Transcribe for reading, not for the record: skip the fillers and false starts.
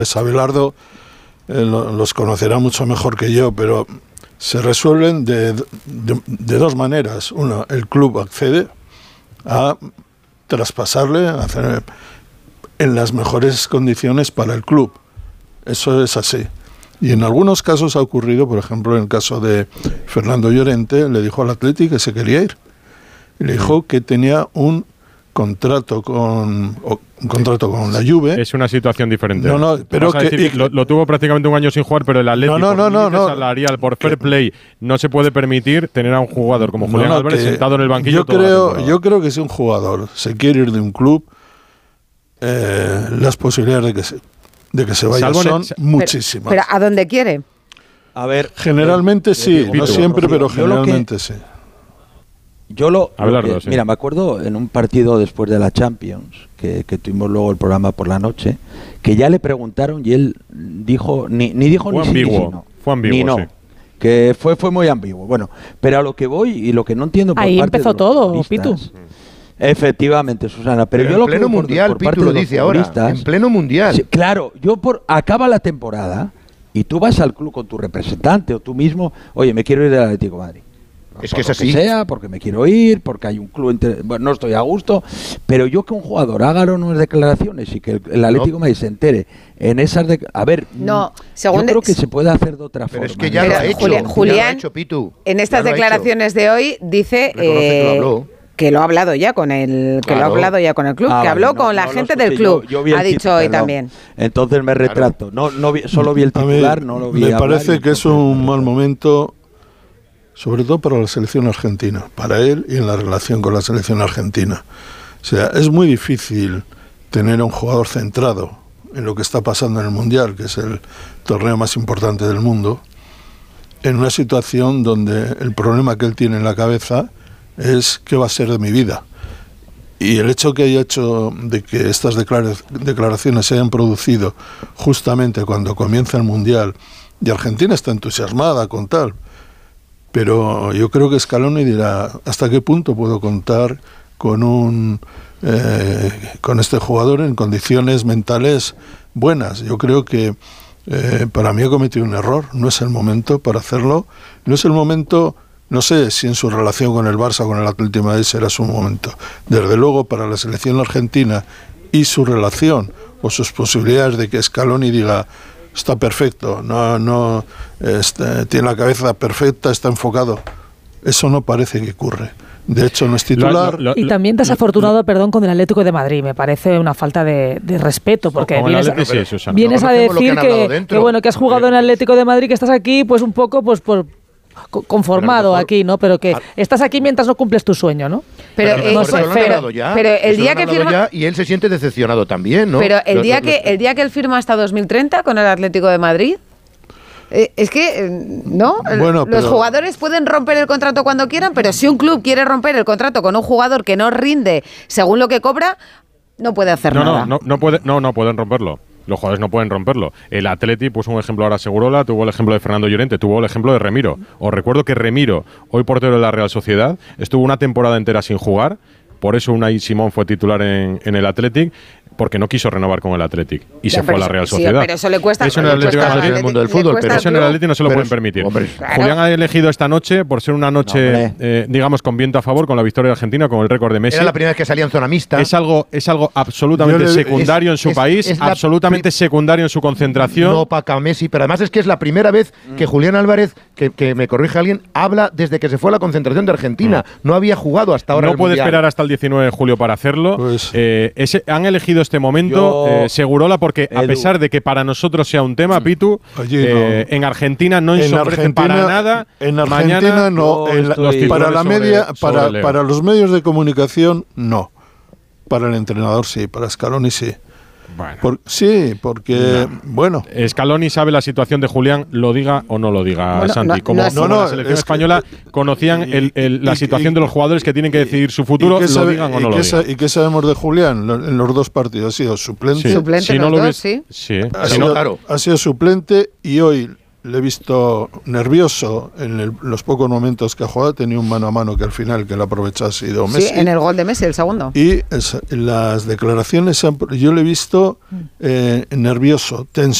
Abelardo los conocerá mucho mejor que yo, pero se resuelven de dos maneras. Una, el club accede a traspasarle, a hacer en las mejores condiciones para el club. Eso es así. Y en algunos casos ha ocurrido, por ejemplo, en el caso de Fernando Llorente, le dijo al Atleti que se quería ir. Y le dijo que tenía un contrato con la Juve. Es una situación diferente. No, pero que lo tuvo prácticamente un año sin jugar, pero el Atleti por salarial, por fair play, no se puede permitir tener a un jugador como Julián Álvarez sentado en el banquillo. Yo creo que si un jugador se quiere ir de un club, las posibilidades de que se vaya son muchísimas. Pero ¿a dónde quiere? A ver, generalmente sí, no siempre, pero generalmente sí. Mira, me acuerdo en un partido después de la Champions, que tuvimos luego el programa por la noche, que ya le preguntaron y él dijo, ni dijo fue ni ambiguo, sí, no. Fue ambiguo, ni no. Sí. Que fue muy ambiguo. Bueno, pero a lo que voy y lo que no entiendo por ahí parte empezó de los todo, Pitu. Efectivamente, Susana, pero yo en lo pleno creo mundial, Pitu lo dice ahora, en pleno mundial. Sí, claro, acaba la temporada y tú vas al club con tu representante o tú mismo, oye, me quiero ir del Atlético de Madrid. Es que es así. Porque me quiero ir, porque hay un club, bueno, no estoy a gusto, pero yo que un jugador haga unas declaraciones y que el Atlético de Madrid se entere en esas yo creo que se puede hacer de otra forma. Es que ya lo ha hecho, Julián, Pitu. En estas declaraciones de hoy dice que lo ha hablado ya con el club, que habló con la gente del club, yo ha dicho hoy también. Entonces me retracto. Solo vi el titular, no lo vi. Me parece que es un mal momento, sobre todo para la selección argentina, para él y en la relación con la selección argentina. O sea, es muy difícil tener a un jugador centrado en lo que está pasando en el Mundial, que es el torneo más importante del mundo, en una situación donde el problema que él tiene en la cabeza es ¿qué va a ser de mi vida? Y el hecho que haya hecho de que estas declaraciones se hayan producido justamente cuando comienza el Mundial, y Argentina está entusiasmada con tal, pero yo creo que Scaloni dirá ¿hasta qué punto puedo contar con este jugador en condiciones mentales buenas? Yo creo que para mí ha cometido un error, no es el momento para hacerlo, no es el momento. No sé si en su relación con el Barça o con el Atlético de Madrid será su momento. Desde luego, para la selección argentina y su relación o sus posibilidades de que Scaloni diga está perfecto, tiene la cabeza perfecta, está enfocado. Eso no parece que ocurre. De hecho, no es titular. Y también desafortunado, con el Atlético de Madrid. Me parece una falta de respeto, porque vienes a decir que has jugado en el Atlético de Madrid, que estás aquí pues un poco por conformado aquí, ¿no? Pero que estás aquí mientras no cumples tu sueño, ¿no? Pero el día que firma y él se siente decepcionado también, ¿no? Pero el día que él firma hasta 2030 con el Atlético de Madrid, es que los jugadores pueden romper el contrato cuando quieran, pero si un club quiere romper el contrato con un jugador que no rinde según lo que cobra, no puede hacer nada. No pueden romperlo. Los jugadores no pueden romperlo. El Atleti puso un ejemplo ahora Segurola, tuvo el ejemplo de Fernando Llorente, tuvo el ejemplo de Remiro. Os recuerdo que Remiro, hoy portero de la Real Sociedad, estuvo una temporada entera sin jugar, por eso Unai Simón fue titular en el Athletic, porque no quiso renovar con el Athletic y se fue a la Real Sociedad. Pero eso le cuesta. Eso en el Atlético de Madrid, en el mundo del fútbol, pero eso en el Athletic no se lo pueden permitir. Claro. Julián ha elegido esta noche por ser una noche, digamos, con viento a favor, con la victoria de Argentina, con el récord de Messi. Era la primera vez que salía en zona mixta. Es algo absolutamente secundario en su país, absolutamente secundario en su concentración. No opaca a Messi, pero además es que es la primera vez que Julián Álvarez, que me corrige alguien, habla desde que se fue a la concentración de Argentina. No había jugado hasta ahora. No puede esperar hasta el 19 de julio para hacerlo. Pues, han elegido este momento. Segurola, porque a pesar de que para nosotros sea un tema, Pitu, en Argentina no ensombrece para nada. En Argentina para la media, para los medios de comunicación no. Para el entrenador sí, para Scaloni sí. Porque Scaloni sabe la situación de Julián, lo diga o no lo diga, Santi. Como la selección española conocían la situación de los jugadores que tienen que decidir su futuro, lo digan o no lo digan. ¿Y qué sabemos de Julián? En los dos partidos ha sido suplente. Suplente Ha sido suplente y hoy le he visto nervioso en los pocos momentos que ha jugado. Tenía un mano a mano que al final, que lo aprovechó, ha sido Messi. Sí, en el gol de Messi, el segundo. Y las declaraciones, yo le he visto nervioso, tenso.